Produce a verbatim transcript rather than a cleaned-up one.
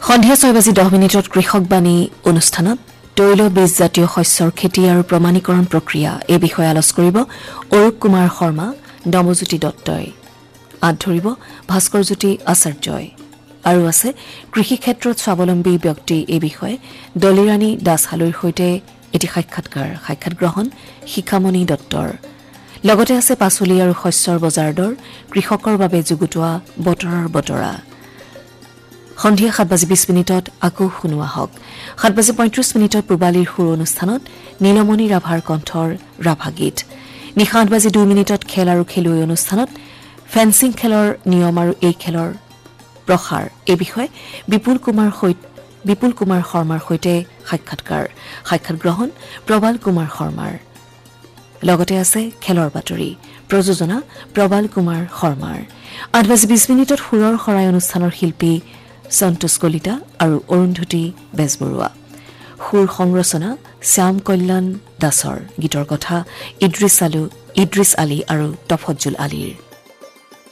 সন্ধিয়া ছয় বাজি দহ মিনিটত কৃষকবাণী অনুষ্ঠানত তৈল বীজ জাতীয় শস্যৰ খেতি আৰু প্ৰমাণীকৰণ প্ৰক্ৰিয়া এই বিষয়ে আলোচ কৰিব অৰূপ কুমাৰ শৰ্মা, নৱজ্যোতি দত্তই। আঁত ধৰিব ভাস্কৰজ্যোতি আচাৰ্যই। আৰু আছে কৃষি ক্ষেত্ৰত স্বাৱলম্বী ব্যক্তি এই বিষয়ে দলিৰাণী দাসহালৈৰ সৈতে এটি সাক্ষাৎকাৰ সাক্ষাৎ গ্ৰহণ শিখামণি দত্তৰ। লগতে আছে পাচলি আৰু শস্যৰ বজাৰ দৰ, কৃষকৰ বাবে যুগুতোৱা বতৰৰ বতৰা। সন্ধিয়া সাত বাজি বিশ মিনিটত আকৌ শুনোৱা হওক। সাত বাজি পঁয়ত্ৰিশ মিনিটত পূবালীৰ সুৰ অনুষ্ঠানত নীলমণি ৰাভাৰ কণ্ঠৰ ৰাভা গীত। নিশা আঠ বাজি দুই মিনিটত খেল আৰু খেলুৱৈ অনুষ্ঠানত ফেন্সিং খেলৰ নিয়ম আৰু এই খেলৰ প্ৰসাৰ এই বিষয়ে বিপুল কুমাৰ সৈতে বিপুল কুমাৰ শৰ্মাৰ সৈতে সাক্ষাৎকাৰ সাক্ষাৎ গ্ৰহণ প্ৰবাল কুমাৰ শৰ্মাৰ। লগতে আছে খেলৰ বাতৰি প্ৰযোজনা প্ৰবাল কুমাৰ শৰ্মাৰ। আঠ বাজি বিশ মিনিটত সুৰৰ শৰাই অনুষ্ঠানৰ শিল্পী সন্তোষ কলিতা আৰু অৰুন্ধতী বেজবৰুৱা। সুৰ সংৰচনা শ্যাম কল্যাণ দাসৰ। গীতৰ কথা ইদ্ৰিছ আলু ইদ্ৰিছ আলী আৰু তফজ্জুল আলীৰ।